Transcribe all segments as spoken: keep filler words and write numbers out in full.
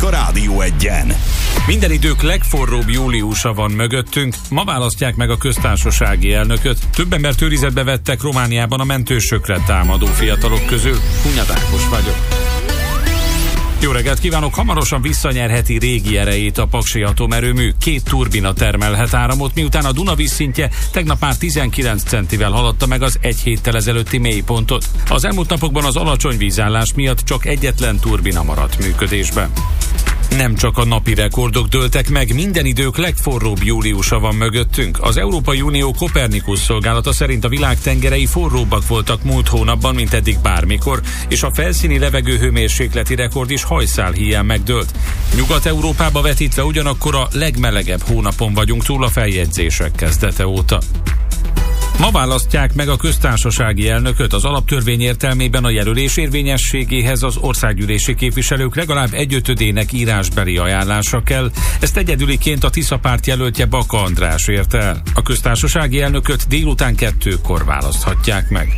a Rádió Egyen. Minden idők legforróbb júliusa van mögöttünk. Ma választják meg a köztársasági elnököt. Több embert őrizetbe vettek Romániában a mentősökre támadó fiatalok közül. Hunyad Ákos vagyok. Jó reggelt kívánok! Hamarosan visszanyerheti régi erejét a paksi atomerőmű. Két turbina termelhet áramot, miután a Duna vízszintje tegnap már tizenkilenc centivel haladta meg az egy héttel ezelőtti mélypontot. Az elmúlt napokban az alacsony vízállás miatt csak egyetlen turbina maradt működésben. Nem csak a napi rekordok dőltek meg, minden idők legforróbb júliusa van mögöttünk. Az Európai Unió Copernicus szolgálata szerint a világ tengerei forróbbak voltak múlt hónapban, mint eddig bármikor, és a felszíni levegő hőmérsékleti rekord is hajszál híján megdőlt. Nyugat-Európába vetítve ugyanakkor a legmelegebb hónapon vagyunk túl a feljegyzések kezdete óta. Ma választják meg a köztársasági elnököt. Az alaptörvény értelmében a jelölés érvényességéhez az országgyűlési képviselők legalább egyötödének írásbeli ajánlása kell. Ezt egyedüliként a Tisza párt jelöltje Baka András érte el. A köztársasági elnököt délután kettőkor választhatják meg.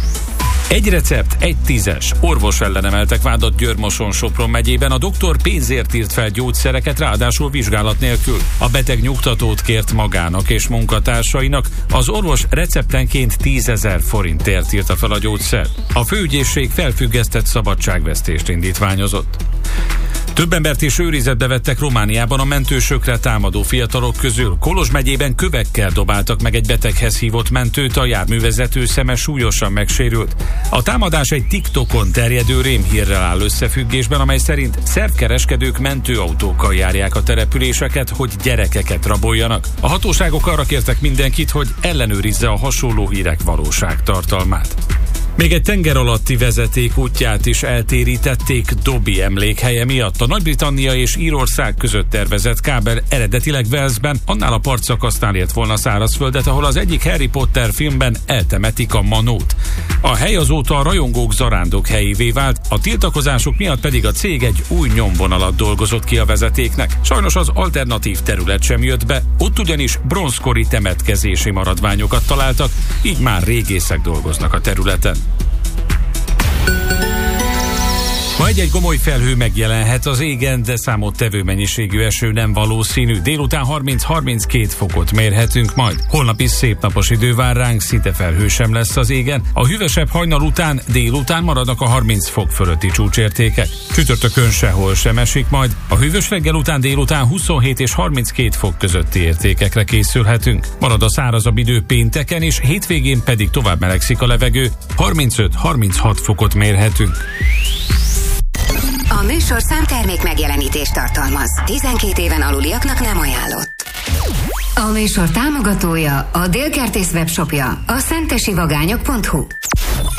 Egy recept, egy tízes. Orvos ellen emeltek vádat Győr-Moson-Sopron megyében. A doktor pénzért írt fel gyógyszereket, ráadásul vizsgálat nélkül. A beteg nyugtatót kért magának és munkatársainak. Az orvos receptenként tízezer forintért írta fel a gyógyszert. A főügyészség felfüggesztett szabadságvesztést indítványozott. Több embert is őrizetbe vettek Romániában a mentősökre támadó fiatalok közül. Kolozs megyében kövekkel dobáltak meg egy beteghez hívott mentőt, a járművezető szeme súlyosan megsérült. A támadás egy TikTokon terjedő rémhírrel áll összefüggésben, amely szerint szervkereskedők mentőautókkal járják a településeket, hogy gyerekeket raboljanak. A hatóságok arra kértek mindenkit, hogy ellenőrizze a hasonló hírek valóságtartalmát. Még egy tenger alatti vezeték útját is eltérítették Dobby emlékhelye miatt. A Nagy-Britannia és Írország között tervezett kábel eredetileg Walesben, annál a partszakasznál ért volna szárazföldet, ahol az egyik Harry Potter filmben eltemetik a manót. A hely azóta a rajongók zarándok helyévé vált, a tiltakozások miatt pedig a cég egy új nyomvonalat dolgozott ki a vezetéknek. Sajnos az alternatív terület sem jött be, ott ugyanis bronzkori temetkezési maradványokat találtak, így már régészek dolgoznak a területen. Ma egy-egy gomoly felhő megjelenhet az égen, de számottevő mennyiségű eső nem valószínű. Délután harminc-harminckét fokot mérhetünk majd. Holnap is szép napos idő vár ránk, szinte felhő sem lesz az égen. A hűvösebb hajnal után, délután maradnak a harminc fok fölötti csúcsértékek. Csütörtökön sehol sem esik majd. A hűvös reggel után délután huszonhét és harminckét fok közötti értékekre készülhetünk. Marad a szárazabb idő pénteken, és hétvégén pedig tovább melegszik a levegő. harmincöt-harminchat fokot mérhetünk. A műsor számtermék megjelenítést tartalmaz. tizenkét éven aluliaknak nem ajánlott. A műsor támogatója a Délkertész webshopja, a szentesivagányok pont hu.